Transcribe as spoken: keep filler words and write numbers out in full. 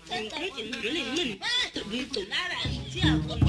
Mình cứ chỉ nói lên mình, tự vì tụi nó là chưa